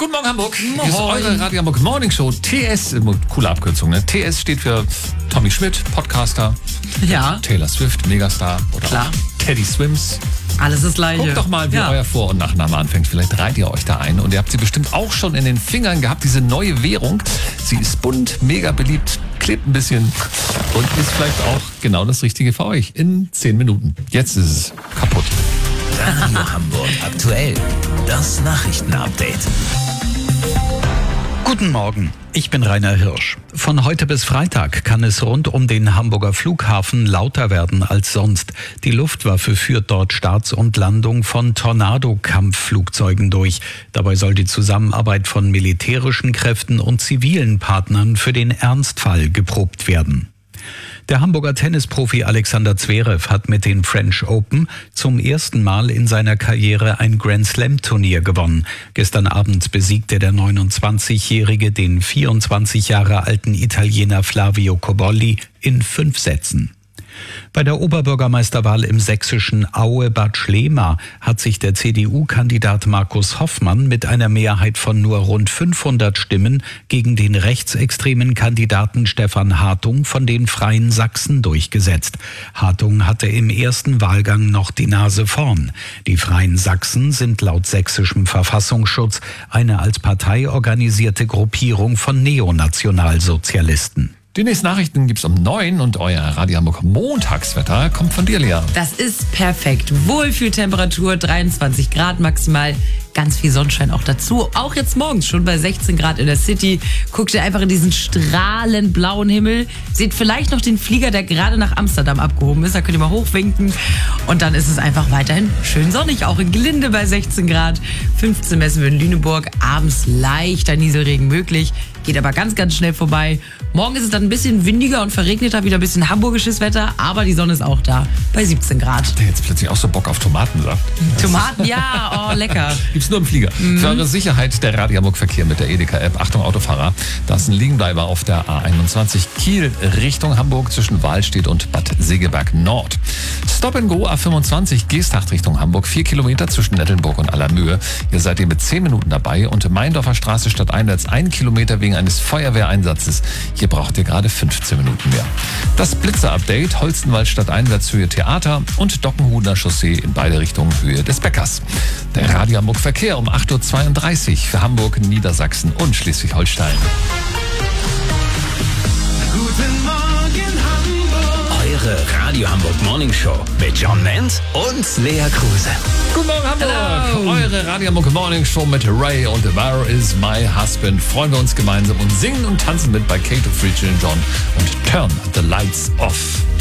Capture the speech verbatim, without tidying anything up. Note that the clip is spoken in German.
Guten Morgen, Hamburg. Moin. Hier ist eure Radio Hamburg Morning Show. T S, coole Abkürzung, ne? T S steht für Tommy Schmidt, Podcaster. Ja. Taylor Swift, Megastar. Oder Klar. auch Teddy Swims. Alles das Gleiche. Guckt doch mal, wie ja. euer Vor- und Nachname anfängt. Vielleicht reiht ihr euch da ein. Und ihr habt sie bestimmt auch schon in den Fingern gehabt, diese neue Währung. Sie ist bunt, mega beliebt, klebt ein bisschen und ist vielleicht auch genau das Richtige für euch. In zehn Minuten. Jetzt ist es kaputt. Radio Hamburg aktuell. Das Nachrichtenupdate. Guten Morgen, ich bin Rainer Hirsch. Von heute bis Freitag kann es rund um den Hamburger Flughafen lauter werden als sonst. Die Luftwaffe führt dort Starts und Landung von Tornado-Kampfflugzeugen durch. Dabei soll die Zusammenarbeit von militärischen Kräften und zivilen Partnern für den Ernstfall geprobt werden. Der Hamburger Tennisprofi Alexander Zverev hat mit den French Open zum ersten Mal in seiner Karriere ein Grand-Slam-Turnier gewonnen. Gestern Abend besiegte der neunundzwanzigjährige den vierundzwanzig Jahre alten Italiener Flavio Cobolli in fünf Sätzen. Bei der Oberbürgermeisterwahl im sächsischen Aue-Bad Schlema hat sich der C D U-Kandidat Markus Hoffmann mit einer Mehrheit von nur rund fünfhundert Stimmen gegen den rechtsextremen Kandidaten Stefan Hartung von den Freien Sachsen durchgesetzt. Hartung hatte im ersten Wahlgang noch die Nase vorn. Die Freien Sachsen sind laut sächsischem Verfassungsschutz eine als Partei organisierte Gruppierung von Neonationalsozialisten. Die nächsten Nachrichten gibt's um neun und euer Radio Hamburg Montagswetter kommt von dir, Lea. Das ist perfekt. Wohlfühltemperatur, dreiundzwanzig Grad maximal. Ganz viel Sonnenschein auch dazu. Auch jetzt morgens schon bei sechzehn Grad in der City. Guckt ihr einfach in diesen strahlend blauen Himmel. Seht vielleicht noch den Flieger, der gerade nach Amsterdam abgehoben ist. Da könnt ihr mal hochwinken. Und dann ist es einfach weiterhin schön sonnig. Auch in Glinde bei sechzehn Grad. fünfzehn messen wir in Lüneburg. Abends leichter Nieselregen möglich. Geht aber ganz, ganz schnell vorbei. Morgen ist es dann ein bisschen windiger und verregneter, wieder ein bisschen hamburgisches Wetter. Aber die Sonne ist auch da bei siebzehn Grad. Hat der jetzt plötzlich auch so Bock auf Tomatensaft? Tomaten, ja, oh, lecker. Gibt's nur im Flieger. Mhm. Für eure Sicherheit der Radio Hamburg Verkehr mit der Edeka-App. Achtung, Autofahrer. Das ist ein Liegenbleiber auf der A einundzwanzig Kiel Richtung Hamburg zwischen Wahlstedt und Bad Segeberg Nord. Stop and Go A fünfundzwanzig Geesthacht Richtung Hamburg. Vier Kilometer zwischen Nettelnburg und Allermöhe. Hier seid ihr mit zehn Minuten dabei. Und Meindorfer Straße stadteinwärts ein Kilometer wegen eines Feuerwehreinsatzes. Hier braucht ihr gerade fünfzehn Minuten mehr. Das Blitzer-Update. Holstenwald stadteinwärts Höhe Theater und Dockenhudener Chaussee in beide Richtungen Höhe des Bäckers. Der Radio Hamburg Verkehr um acht Uhr zweiunddreißig für Hamburg, Niedersachsen und Schleswig-Holstein. Guten Morgen Hamburg. Eure Radio Hamburg Morning Show mit John Menz und Lea Kruse. Guten Morgen Hamburg. Hello. Eure Radio Hamburg Morning Show mit Ray und Where is my husband? Freuen wir uns gemeinsam und singen und tanzen mit bei Kato, Friedrich und John und Turn the Lights Off.